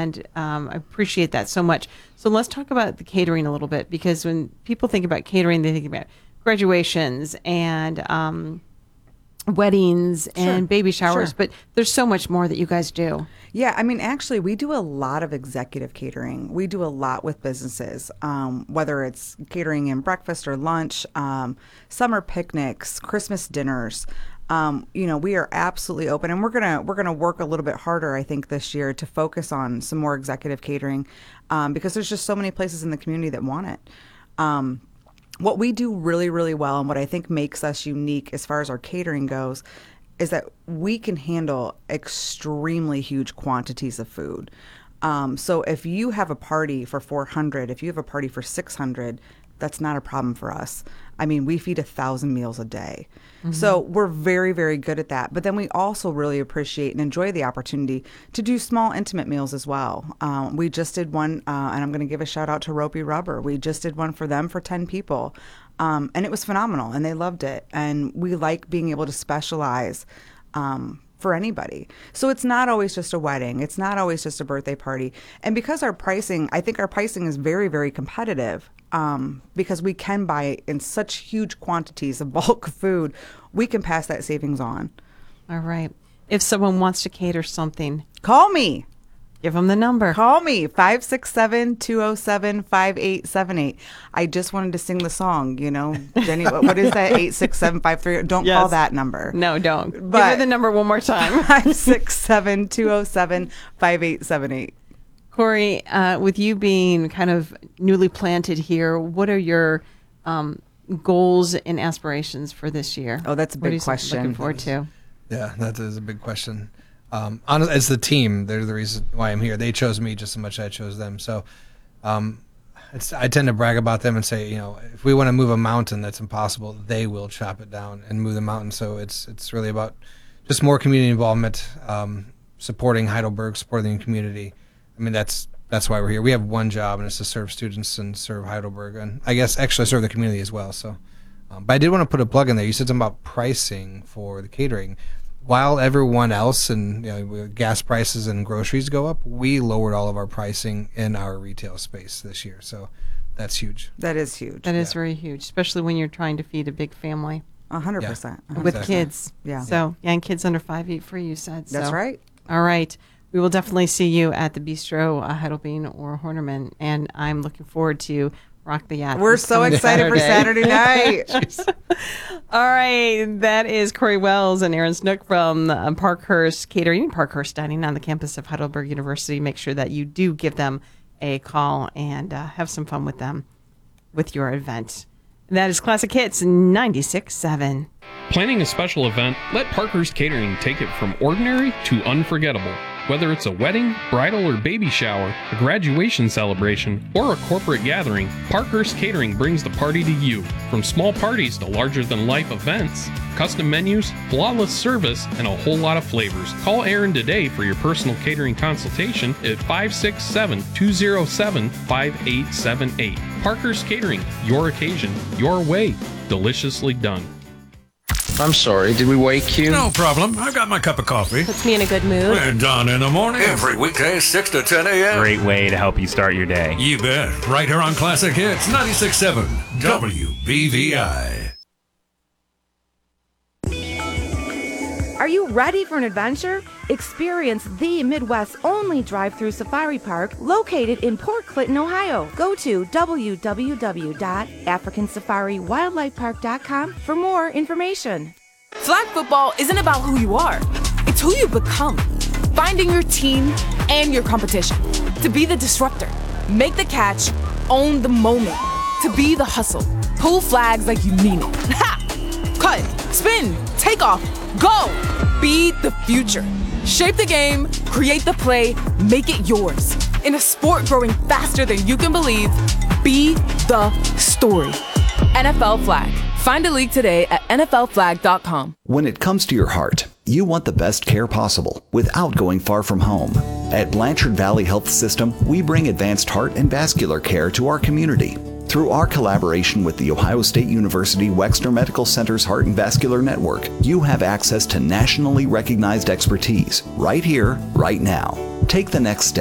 and I appreciate that so much. So let's talk about the catering a little bit, because when people think about catering, they think about graduations and weddings and baby showers, but there's so much more that you guys do. Yeah, I mean, actually, we do a lot of executive catering. We do a lot with businesses, whether it's catering in breakfast or lunch, summer picnics, Christmas dinners. We are absolutely open, and we're gonna work a little bit harder, I think, this year to focus on some more executive catering, because there's just so many places in the community that want it. What we do really, really well, and what I think makes us unique as far as our catering goes, is that we can handle extremely huge quantities of food. So if you have a party for 400, if you have a party for 600, that's not a problem for us. I mean, we feed 1,000 meals a day. Mm-hmm. So we're very, very good at that. But then we also really appreciate and enjoy the opportunity to do small, intimate meals as well. We just did one, and I'm going to give a shout out to Ropey Rubber. We just did one for them for 10 people. And it was phenomenal, and they loved it. And we like being able to specialize for anybody. So it's not always just a wedding. It's not always just a birthday party. And because I think our pricing is very, very competitive, because we can buy in such huge quantities of bulk food, we can pass that savings on. All right. If someone wants to cater something, call me. Give them the number. Call me, 567-207-5878. I just wanted to sing the song, Jenny, what is that, 86753? Don't call that number. No, don't. Give her the number one more time. 567-207-5878. Corey, with you being kind of newly planted here, what are your goals and aspirations for this year? Oh, that's a big question. Looking forward to? Yeah, that is a big question. Honestly, as the team, they're the reason why I'm here. They chose me just as much as I chose them. So I tend to brag about them and say, if we want to move a mountain that's impossible, they will chop it down and move the mountain. So it's really about just more community involvement, supporting Heidelberg, supporting the community. I mean, that's why we're here. We have one job, and it's to serve students and serve Heidelberg, and I guess actually serve the community as well. So, but I did want to put a plug in there. You said something about pricing for the catering. While everyone else and gas prices and groceries go up, we lowered all of our pricing in our retail space this year. So that's huge. That is huge. That is very huge, especially when you're trying to feed a big family. 100%. With kids. Yeah. So, and kids under 5 eat free, you said. That's right. All right. We will definitely see you at the Bistro, Heidelbein or Horniman, and I'm looking forward to Rock the Yacht. We're so excited for Saturday night. All right. That is Corey Wells and Aaron Snook from Parkhurst Catering, Parkhurst Dining on the campus of Heidelberg University. Make sure that you do give them a call and have some fun with them with your event. That is Classic Hits 96.7. Planning a special event? Let Parkhurst Catering take it from ordinary to unforgettable. Whether it's a wedding, bridal or baby shower, a graduation celebration, or a corporate gathering, Parkhurst Catering brings the party to you. From small parties to larger-than-life events, custom menus, flawless service, and a whole lot of flavors. Call Aaron today for your personal catering consultation at 567-207-5878. Parkhurst Catering, your occasion, your way, deliciously done. I'm sorry, did we wake you? No problem. I've got my cup of coffee. Puts me in a good mood. And Dawn in the morning. Every weekday, 6 to 10 a.m. Great way to help you start your day. You bet. Right here on Classic Hits 96.7 WBVI. Are you ready for an adventure? Experience the Midwest's only drive-through safari park located in Port Clinton, Ohio. Go to www.africansafariwildlifepark.com for more information. Flag football isn't about who you are. It's who you become. Finding your team and your competition. To be the disruptor. Make the catch. Own the moment. To be the hustle. Pull flags like you mean it. Ha! Cut. Spin. Take off. Go! Be the future. Shape the game, create the play, make it yours. In a sport growing faster than you can believe, be the story. NFL Flag. Find a league today at nflflag.com. When it comes to your heart, you want the best care possible without going far from home. At Blanchard Valley Health System, we bring advanced heart and vascular care to our community. Through our collaboration with the Ohio State University Wexner Medical Center's Heart and Vascular Network, you have access to nationally recognized expertise right here, right now. Take the next step.